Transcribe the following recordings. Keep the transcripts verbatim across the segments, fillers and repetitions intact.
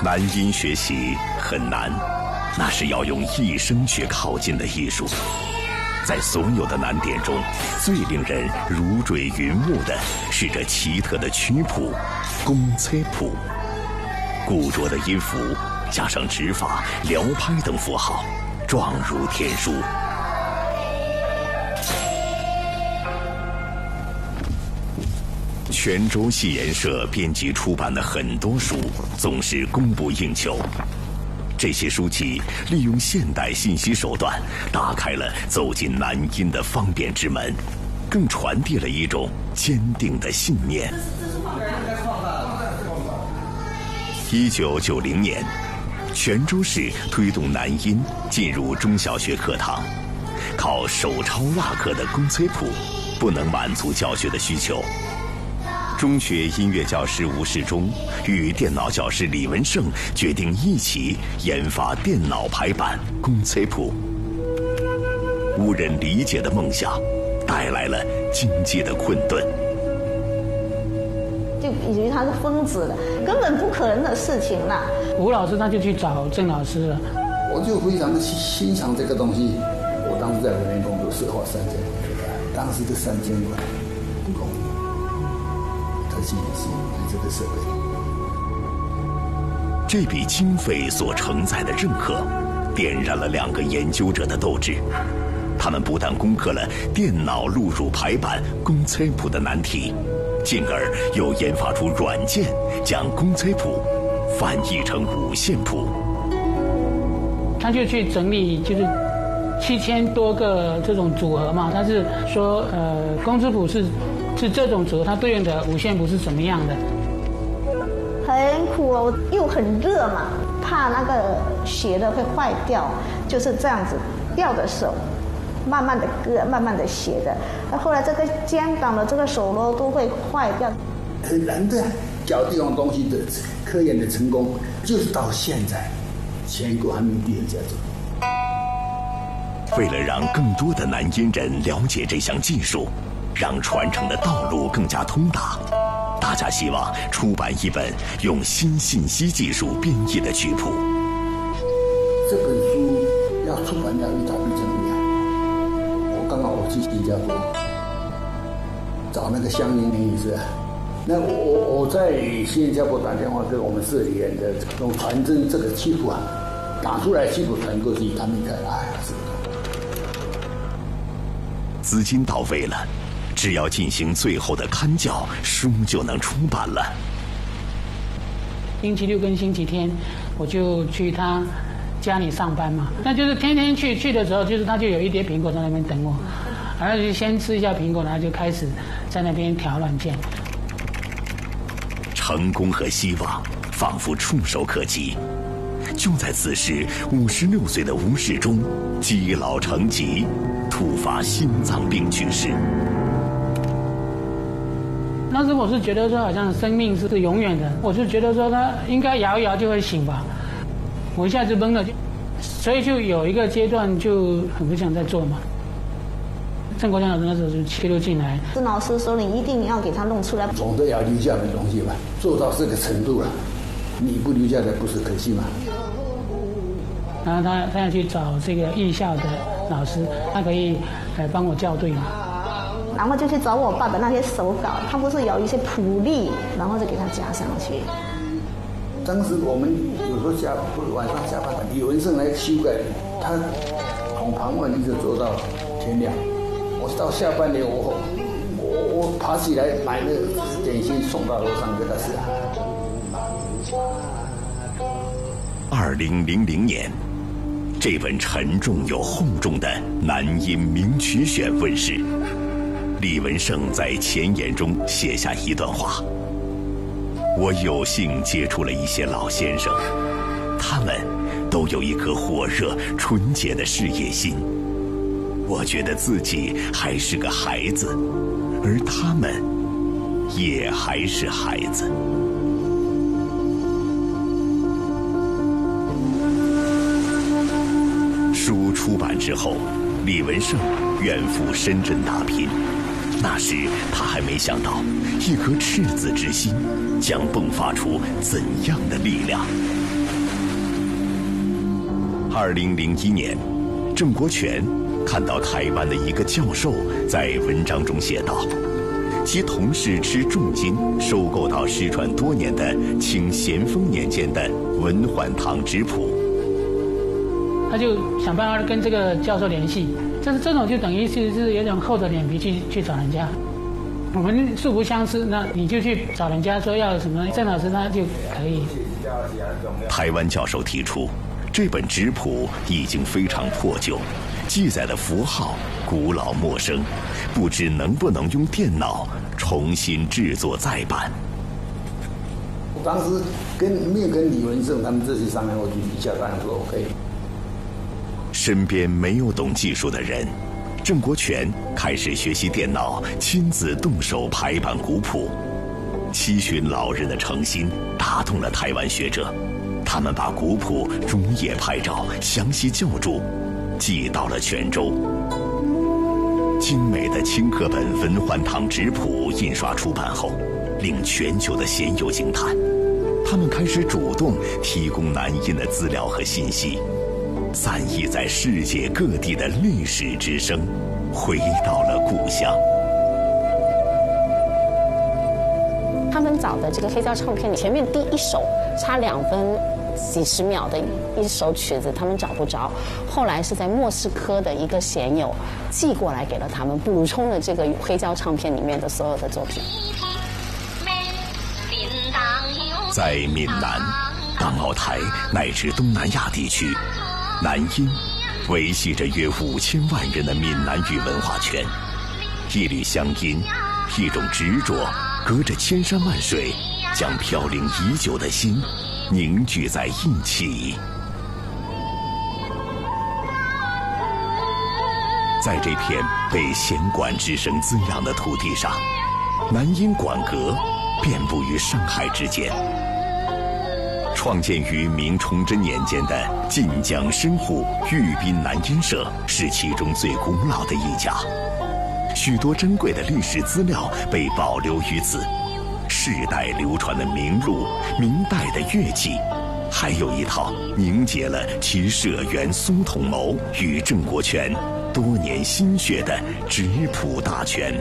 男音学习很难，那是要用一生去靠近的艺术。在所有的难点中，最令人如坠云雾的是这奇特的曲谱——公车谱。固着的音符加上指法、撩拍等符号，状如天书。泉州戏言社编辑出版的很多书总是供不应求，这些书籍利用现代信息手段，打开了走进南音的方便之门，更传递了一种坚定的信念。一九九零年，泉州市推动南音进入中小学课堂，靠手抄蜡刻的公催谱不能满足教学的需求。中学音乐教师吴世忠与电脑教师李文胜决定一起研发电脑排版公催谱。无人理解的梦想带来了经济的困顿， 就以为他是疯子了，根本不可能的事情啦。 吴老师他就去找郑老师了， 我就非常的欣赏这个东西。我当时在文联工作是花三千，当时的三千块不够。信息对这个社会， 这笔经费所承载的认可，点燃了两个研究者的斗志。他们不但攻克了电脑录入排版公催谱的难题，进而又研发出软件，将公催谱翻译成五线谱。 他就去整理，就是七千多个这种组合嘛。他是说，呃，公催谱是。是这种组合，它对应的五线谱是怎么样的？ 很苦哦，又很热嘛，怕那个写的会坏掉，就是这样子吊着手，慢慢的割，慢慢的写的。那后来这个肩膀的这个手咯都会坏掉。 很难的，教这种东西的科研的成功，就是到现在，全国还没有第二家做。 为了让更多的南音人了解这项技术，让传承的道路更加通达，大家希望出版一本用新信息技术编译的曲谱。 这本书要出版要一大笔成本，我刚好我去新加坡找那个乡音编译师，那我我在新加坡打电话跟我们社里人的用传真这个曲谱啊，打出来曲谱传过去，他们看，哎呀，是不是？ 资金到位了，只要进行最后的刊校，书就能出版了。 星期六跟星期天，我就去他家里上班嘛，那就是天天去，去的时候就是他就有一叠苹果在那边等我，然后就先吃一下苹果，然后就开始在那边调软件。 成功和希望仿佛触手可及。就在此时，五十六岁的吴世忠积劳成疾，突发心脏病去世。 当时我是觉得说，好像生命是永远的，我就觉得说他应该摇一摇就会醒吧。我一下子懵了，就所以就有一个阶段就很不想再做嘛。郑国强老师那时候就切入进来， 郑老师说你一定要给他弄出来， 总得要留下的东西吧，做到这个程度了，你不留下来不是可惜吗？ 然后他他要去找这个艺校的老师，他可以来帮我校对嘛。 然后就去找我爸的那些手稿，他不是有一些谱例，然后就给他加上去。 当时我们有时候下晚上下班，李文胜来修改，他从傍晚一直做到天亮。我到下半年我我我爬起来买那个点心送到楼上给他吃。 二零零零年，这本沉重又厚重的《南音名曲选》问世。李文胜在前言中写下一段话：我有幸接触了一些老先生，他们都有一颗火热纯洁的事业心。我觉得自己还是个孩子，而他们也还是孩子。书出版之后，李文胜远赴深圳打拼。那时他还没想到，一颗赤子之心将迸发出怎样的力量。 二零零一年，郑国权看到台湾的一个教授在文章中写道，其同事持重金收购到失传多年的清咸丰年间的文环堂质谱。 他就想办法跟这个教授联系，就是这种就等于是是有点厚着脸皮去去找人家。我们素不相识，那你就去找人家说要什么，郑老师他就可以。 台湾教授提出，这本质谱已经非常破旧，记载的符号古老陌生，不知能不能用电脑重新制作再版。 当时跟没有跟李文胜他们这些商量过去，一下当然说 OK。 身边没有懂技术的人，郑国权开始学习电脑，亲自动手排版古谱。七旬老人的诚心打动了台湾学者，他们把古谱逐页拍照，详细校注，寄到了泉州。精美的清刻本文环堂质谱印刷出版后，令全球的鲜友惊叹。他们开始主动提供南音的资料和信息，散逸在世界各地的历史之声回到了故乡。 他们找的这个黑胶唱片里，前面第一首差两分几十秒的一首曲子，他们找不着。后来是在莫斯科的一个弦友寄过来给了他们，补充了这个黑胶唱片里面的所有的作品。 在闽南、港澳台乃至东南亚地区，南音维系着约五千万人的闽南语文化圈。一缕乡音，一种执着，隔着千山万水，将飘零已久的心凝聚在一起。在这片被弦管之声滋养的土地上，南音馆阁遍布于山海之间。创建于明崇祯年间的晋江深户玉斌南音社是其中最古老的一家，许多珍贵的历史资料被保留于此，世代流传的名录、明代的乐器，还有一套凝结了其社员苏统谋与郑国权多年心血的质谱大全。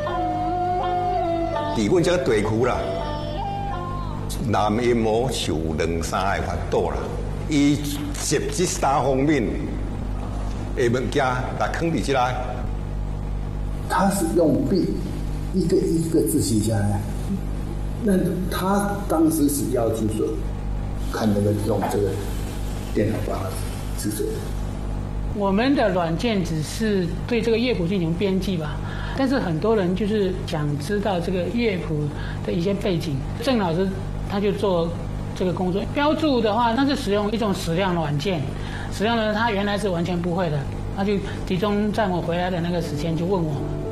伫阮这个地区啦，南音无受两三个法度啦，伊接这三方面的物件来放伫这来。 他是用笔一个一个字写下来，那他当时是要求说，看那个用这个电脑把它制作。 我们的软件只是对这个乐谱进行编辑吧，但是很多人就是想知道这个乐谱的一些背景。郑老师他就做这个工作，标注的话，他是使用一种矢量软件，矢量呢他原来是完全不会的，他就集中在我回来的那个时间就问我。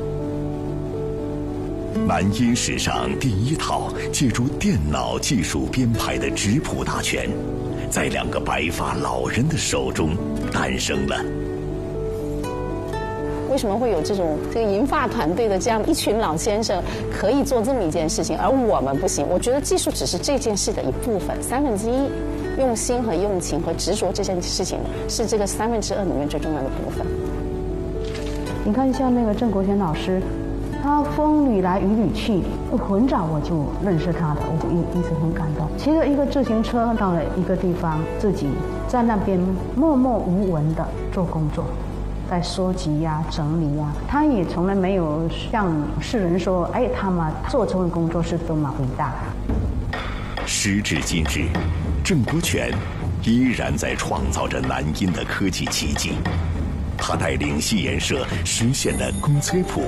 南音史上第一套借助电脑技术编排的质谱大全，在两个白发老人的手中诞生了。 为什么会有这种这个银发团队的这样一群老先生可以做这么一件事情，而我们不行？我觉得技术只是这件事的一部分，三分之一，用心和用情和执着这件事情是这个三分之二里面最重要的部分。 你看，像那个郑国权老师，他风里来雨里去，很早我就认识他的，我一一直很感动。骑着一个自行车到了一个地方，自己在那边默默无闻的做工作。在收集呀、啊、整理呀、啊，他也从来没有向世人说：“哎，他们做这份工作是多么伟大。” 时至今日，郑国权依然在创造着南音的科技奇迹。他带领戏研社实现了公测谱